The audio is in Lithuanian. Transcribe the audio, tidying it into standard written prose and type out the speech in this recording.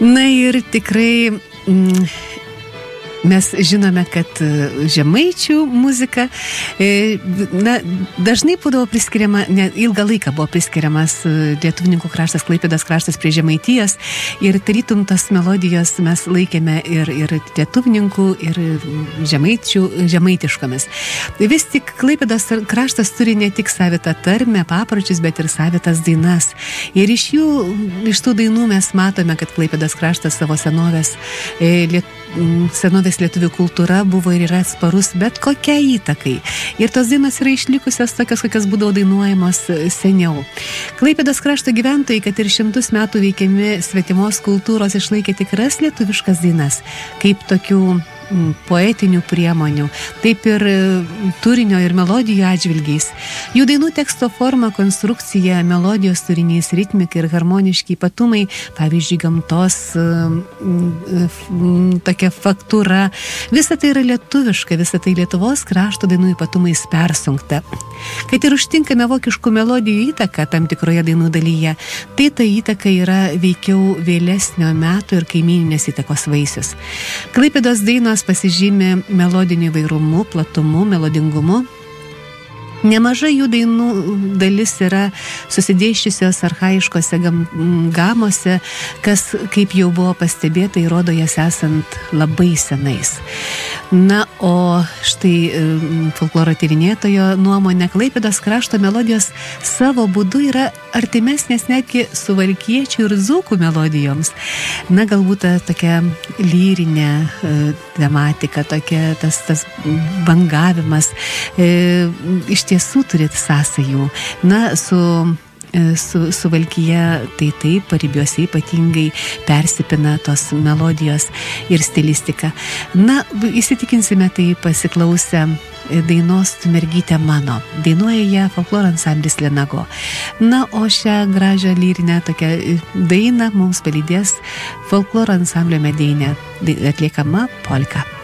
Na ir tikrai mes žinome, kad žemaičių muzika dažnai būdavo priskiriama, ilgą laiką buvo priskiriamas lietuvininkų kraštas, Klaipėdos kraštas prie Žemaitijos ir tarytum tas melodijos mes laikėme ir lietuvininkų, ir žemaitiškomis. Vis tik Klaipėdos kraštas turi ne tik savitą tarmę, papročius, bet ir savitas dainas. Ir iš tų dainų mes matome, kad Klaipėdos kraštas savo senovės lietuvių kultūra buvo ir yra atsparus bet kokia įtakai. Ir tos dainos yra išlikusios tokios, kokios būdavo dainuojamos seniau. Klaipėdos krašto gyventojai, kad ir 100 metų veikiami svetimos kultūros, išlaikė tikras lietuviškas dainas, kaip tokių poetinių priemonių, taip ir turinio ir melodijų atžvilgiais. Jų dainų teksto forma, konstrukcija, melodijos turinys, ritmika ir harmoniški ypatumai, pavyzdžiui, gamtos tokia faktūra, visa tai yra lietuviška, visa tai Lietuvos krašto dainų ypatumais persunkta. Kad ir užtinkame vokiškų melodijų įtaką tam tikroje dainų dalyje, tai ta įtaka yra veikiau vėlesnio metų ir kaimyninės įtakos vaisius. Klaipėdos dainos pasižymi melodiniu įvairumu, platumu, melodingumu. Nemažai jų dainų dalis yra susidėsčiusios archaiškose gamose, kas, kaip jau buvo pastebėta, įrodo jas esant labai senais. Na, o štai folkloro tyrinėtojo nuomonė, Klaipėdos krašto melodijos savo būdu yra artimesnės netgi suvalkiečių ir dzūkų melodijoms. Na, galbūt tokia lyrinė tematika, tokia tas bangavimas iš tiesų turėti sąsajų. Na, su Suvalkija tai taip, paribiuose ypatingai persipina tos melodijos ir stilistika. Na, įsitikinsime tai pasiklausę dainos Tu mergytė mano. Dainuoja ją folkloro ansamblis Lenago. Na, o šią gražią lyrinę tokią dainą mums palydės folkloro ansamblio Medeinė atliekama polka.